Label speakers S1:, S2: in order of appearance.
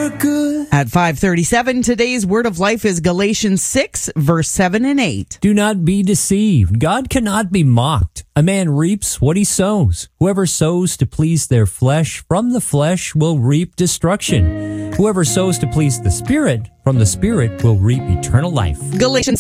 S1: good.
S2: At 5:37, today's word of life is Galatians 6, verse 7 and 8.
S3: Do not be deceived. God cannot be mocked. A man reaps what he sows. Whoever sows to please their flesh, from the flesh will reap destruction. Whoever sows to please the Spirit, from the Spirit will reap eternal life.
S2: Galatians